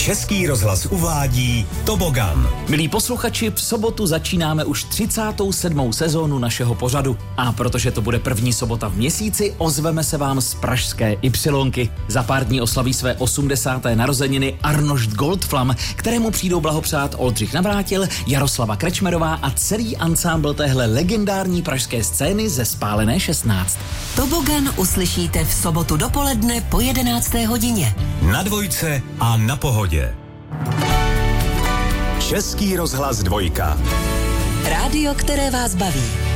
Český rozhlas uvádí Tobogan. Milí posluchači, v sobotu začínáme už 37. sezónu našeho pořadu. A protože to bude první sobota v měsíci, ozveme se vám z pražské Ypsilonky. Za pár dní oslaví své 80. narozeniny Arnošt Goldflam, kterému přijdou blahopřát Oldřich Navrátil, Jaroslava Krečmerová a celý ansámbl téhle legendární pražské scény ze Spálené 16. Tobogan uslyšíte v sobotu dopoledne po 11. hodině. Na Dvojce a na Pohodě. Český rozhlas 2. Rádio, které vás baví.